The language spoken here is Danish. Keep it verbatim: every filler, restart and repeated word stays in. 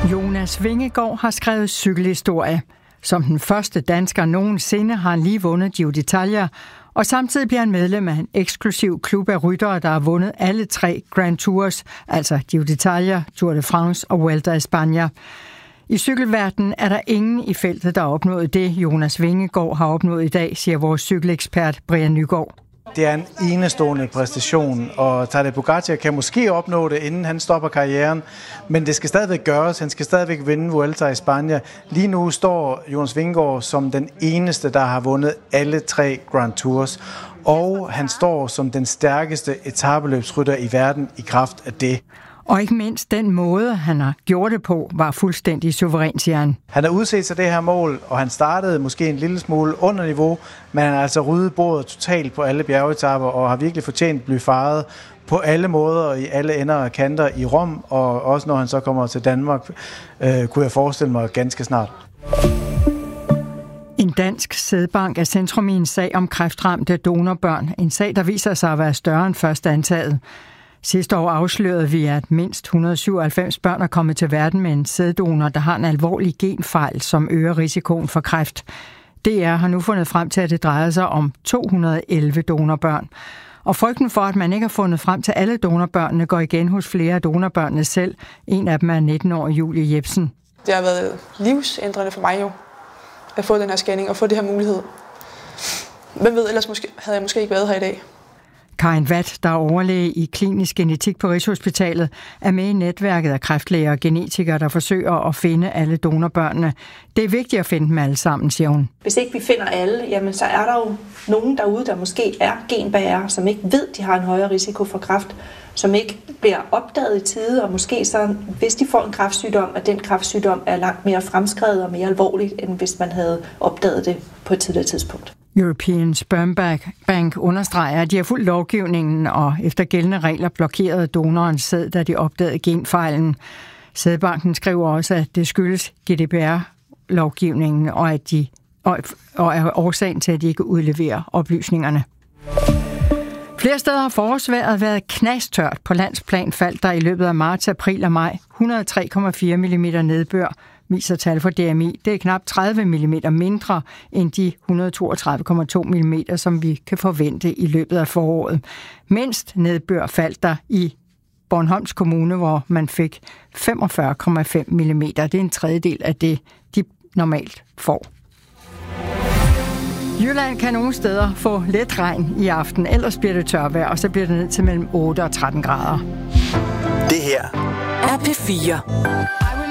Jonas Vingegaard har skrevet cykelhistorie. Som den første dansker nogensinde har han lige vundet Giro d'Italia, og samtidig bliver han medlem af en eksklusiv klub af ryttere, der har vundet alle tre Grand Tours, altså Giro d'Italia, Tour de France og Vuelta a España. I cykelverdenen er der ingen i feltet, der har opnået det, Jonas Vingegaard har opnået i dag, siger vores cykelekspert Brian Nygaard. Det er en enestående præstation, og Tadej Pogačar kan måske opnå det, inden han stopper karrieren, men det skal stadigvæk gøres. Han skal stadigvæk vinde Vuelta a España. Lige nu står Jonas Vingegaard som den eneste, der har vundet alle tre Grand Tours, og han står som den stærkeste etapeløbsrytter i verden i kraft af det. Og ikke mindst den måde, han har gjort det på, var fuldstændig suveræn, siger han. Han har udset sig det her mål, og han startede måske en lille smule under niveau, men han har altså ryddet bordet totalt på alle bjergetapper og har virkelig fortjent at blive faret på alle måder, i alle ender og kanter i Rom, og også når han så kommer til Danmark, øh, kunne jeg forestille mig ganske snart. En dansk sædbank er centrum i en sag om kræftramte donorbørn. En sag, der viser sig at være større end først antaget. Sidste år afslørede vi, at mindst et hundrede syvoghalvfems børn er kommet til verden med en sæddonor, der har en alvorlig genfejl, som øger risikoen for kræft. D R har nu fundet frem til, at det drejer sig om to hundrede og elleve donorbørn. Og frygten for, at man ikke har fundet frem til alle donorbørnene, går igen hos flere af donorbørnene selv. En af dem er nitten-årige Julie Jebsen. Det har været livsændrende for mig jo, at få den her scanning og få det her mulighed. Hvem ved, ellers måske, havde jeg måske ikke været her i dag. Karin Watt, der er overlæge i klinisk genetik på Rigshospitalet, er med i netværket af kræftlæger og genetikere, der forsøger at finde alle donorbørnene. Det er vigtigt at finde dem alle sammen, siger hun. Hvis ikke vi finder alle, jamen så er der jo nogen derude, der måske er genbærere, som ikke ved, de har en højere risiko for kræft, som ikke bliver opdaget i tide, og måske så, hvis de får en kræftsygdom, at den kræftsygdom er langt mere fremskredet og mere alvorligt, end hvis man havde opdaget det på et tidligere tidspunkt. European Sperm Bank understreger, at de har fulgt lovgivningen og efter gældende regler blokerede donorens sæd, da de opdagede genfejlen. Sædbanken skriver også, at det skyldes G D P R-lovgivningen og, at de, og, og er årsagen til, at de ikke udleverer oplysningerne. Flere steder har forårsvejret været knastørt. På landsplan faldt der i løbet af marts, april og maj et hundrede og tre komma fire millimeter nedbør, viser tal for D M I. Det er knap tredive millimeter mindre end de et hundrede og toogtredive komma to millimeter, som vi kan forvente i løbet af foråret. Mindst nedbør faldt der i Bornholms Kommune, hvor man fik femogfyrre komma fem millimeter. Det er en tredjedel af det, de normalt får. Jylland kan nogle steder få let regn i aften, ellers bliver det tørvejr, og så bliver det ned til mellem otte og tretten grader. Det her er P fire.